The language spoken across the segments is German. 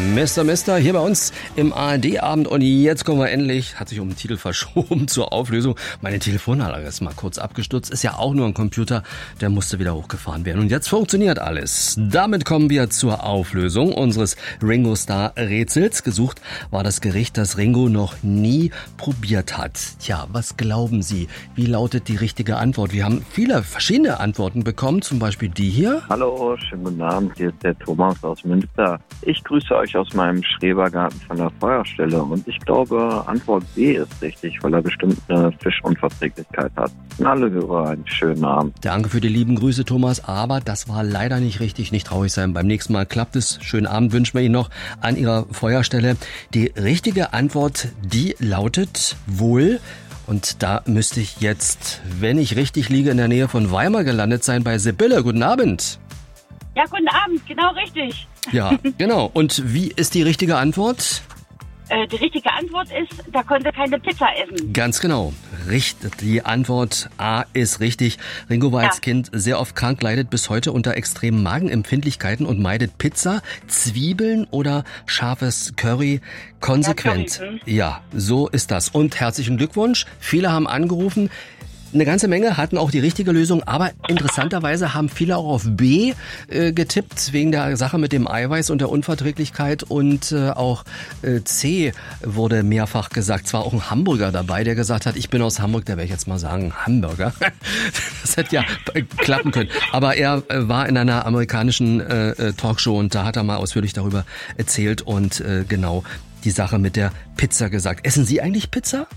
Mister, hier bei uns im ARD-Abend. Und jetzt kommen wir endlich, hat sich um den Titel verschoben, zur Auflösung. Meine Telefonanlage ist mal kurz abgestürzt. Ist ja auch nur ein Computer, der musste wieder hochgefahren werden. Und jetzt funktioniert alles. Damit kommen wir zur Auflösung unseres Ringo-Star-Rätsels. Gesucht war das Gericht, das Ringo noch nie probiert hat. Tja, was glauben Sie? Wie lautet die richtige Antwort? Wir haben viele verschiedene Antworten bekommen, zum Beispiel die hier. Hallo, schönen guten Abend, hier ist der Thomas aus Münster. Ich grüße euch aus meinem Schrebergarten von der Feuerstelle und ich glaube, Antwort B ist richtig, weil er bestimmt eine Fischunverträglichkeit hat. Alle über einen schönen Abend. Danke für die lieben Grüße, Thomas, aber das war leider nicht richtig, nicht traurig sein. Beim nächsten Mal klappt es. Schönen Abend wünschen wir Ihnen noch an Ihrer Feuerstelle. Die richtige Antwort, die lautet wohl... Und da müsste ich jetzt, wenn ich richtig liege, in der Nähe von Weimar gelandet sein bei Sibylle. Guten Abend. Ja, guten Abend, genau richtig. Ja, genau. Und wie ist die richtige Antwort? Die richtige Antwort ist, da konnte keine Pizza essen. Ganz genau. Die Antwort A ist richtig. Ringo war als Kind sehr oft krank, leidet bis heute unter extremen Magenempfindlichkeiten und meidet Pizza, Zwiebeln oder scharfes Curry konsequent. Ja, Curry, ja, so ist das. Und herzlichen Glückwunsch. Viele haben angerufen. Eine ganze Menge hatten auch die richtige Lösung, aber interessanterweise haben viele auch auf B getippt, wegen der Sache mit dem Eiweiß und der Unverträglichkeit, und auch C wurde mehrfach gesagt. Zwar auch ein Hamburger dabei, der gesagt hat, ich bin aus Hamburg, da werde ich jetzt mal sagen, Hamburger. Das hätte ja klappen können. Aber er war in einer amerikanischen Talkshow und da hat er mal ausführlich darüber erzählt und genau die Sache mit der Pizza gesagt. Essen Sie eigentlich Pizza?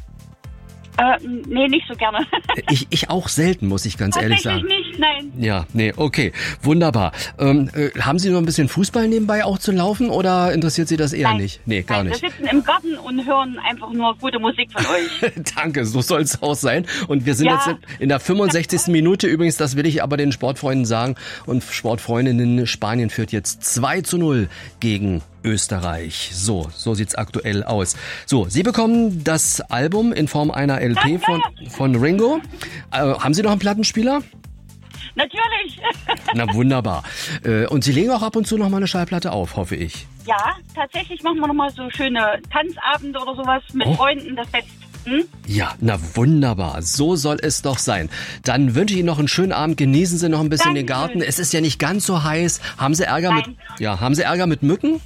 Nee, nicht so gerne. Ich auch selten, muss ich ganz ehrlich sagen. Nicht, nein. Ja, nee, okay, wunderbar. Haben Sie noch ein bisschen Fußball nebenbei auch zu laufen oder interessiert Sie das eher nicht? Nee, gar nicht. Wir sitzen im Garten und hören einfach nur gute Musik von euch. Danke, so soll es auch sein. Und wir sind jetzt in der 65. Minute übrigens, das will ich aber den Sportfreunden sagen. Und Sportfreundinnen, Spanien führt jetzt 2:0 gegen Österreich. So sieht's aktuell aus. So, Sie bekommen das Album in Form einer LP von Ringo. Haben Sie noch einen Plattenspieler? Natürlich. Na wunderbar. Und Sie legen auch ab und zu noch mal eine Schallplatte auf, hoffe ich. Ja, tatsächlich machen wir noch mal so schöne Tanzabende oder sowas mit Freunden. Das fetzt. Ja, na wunderbar. So soll es doch sein. Dann wünsche ich Ihnen noch einen schönen Abend. Genießen Sie noch ein bisschen den Garten. Es ist ja nicht ganz so heiß. Haben Sie Ärger mit Mücken?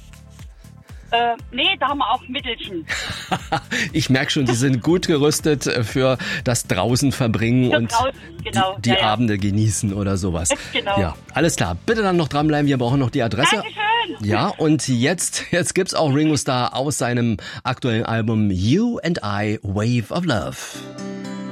Nee, da haben wir auch Mittelchen. Ich merke schon, Sie sind gut gerüstet für das draußen verbringen und die Abende genießen oder sowas. Genau. Ja, alles klar. Bitte dann noch dranbleiben. Wir brauchen noch die Adresse. Dankeschön. Ja, und jetzt gibt's auch Ringo Starr aus seinem aktuellen Album You and I, Wave of Love.